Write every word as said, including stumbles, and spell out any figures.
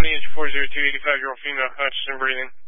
Tony, engine four zero two, eighty-five year old female, conscious and breathing.